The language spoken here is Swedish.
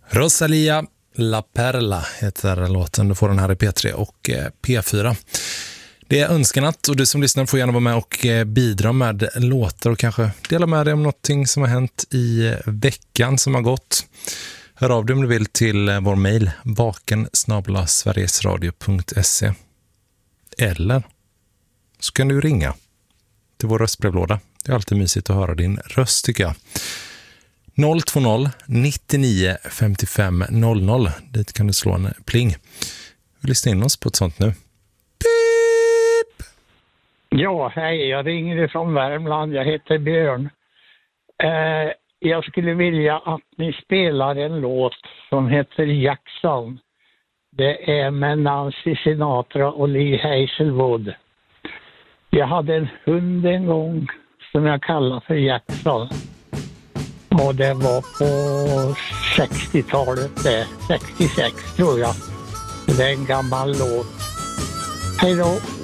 Rosalia La Perla heter låten. Du får den här i P3 och P4. Det är önskenatt och du som lyssnar får gärna vara med och bidra med låtar och kanske dela med dig om någonting som har hänt i veckan som har gått. Hör av dig om du vill till vår mejl baken@sverigesradio.se eller så kan du ringa till vår röstbrevlåda. Det är alltid mysigt att höra din röst tycker jag. 020 99 55 00. Dit kan du slå en pling. Vi lyssnar in oss på ett sånt nu. Pip! Ja, hej. Jag ringer ifrån Värmland. Jag heter Björn. Jag skulle vilja att ni spelar en låt som heter Jackson. Det är med Nancy Sinatra och Lee Hazelwood. Jag hade en hund en gång som jag kallar för Jackson. Och det var på 60-talet, 66 tror jag. Det är en gammal låt. Hej då!